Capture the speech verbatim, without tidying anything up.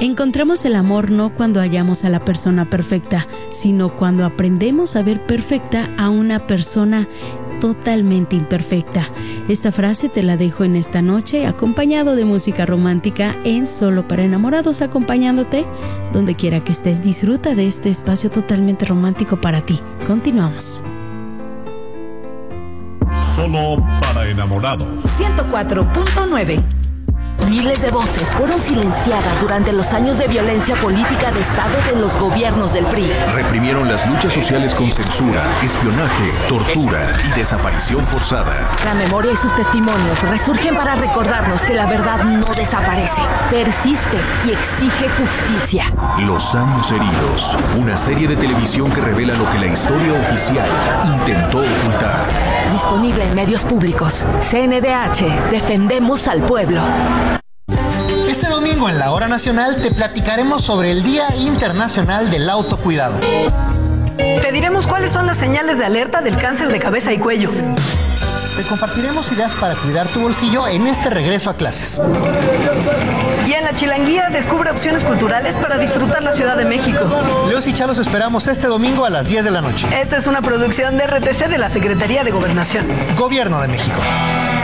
Encontramos el amor no cuando hallamos a la persona perfecta, sino cuando aprendemos a ver perfecta a una persona totalmente imperfecta. Esta frase te la dejo en esta noche, acompañado de música romántica en Solo para Enamorados, acompañándote donde quiera que estés. Disfruta de este espacio totalmente romántico para ti. Continuamos. Solo para Enamorados. ciento cuatro punto nueve. Miles de voces fueron silenciadas durante los años de violencia política de Estado de los gobiernos del P R I. Reprimieron las luchas sociales con censura, espionaje, tortura y desaparición forzada. La memoria y sus testimonios resurgen para recordarnos que la verdad no desaparece, persiste y exige justicia. Los años heridos, una serie de televisión que revela lo que la historia oficial intentó ocultar. Disponible en medios públicos. C N D H, defendemos al pueblo. Este domingo en la Hora Nacional te platicaremos sobre el Día Internacional del Autocuidado. Te diremos cuáles son las señales de alerta del cáncer de cabeza y cuello. Te compartiremos ideas para cuidar tu bolsillo en este regreso a clases. Y en la Chilanguía descubre opciones culturales para disfrutar la Ciudad de México. Leos y Chá los esperamos este domingo a las diez de la noche. Esta es una producción de R T C de la Secretaría de Gobernación. Gobierno de México.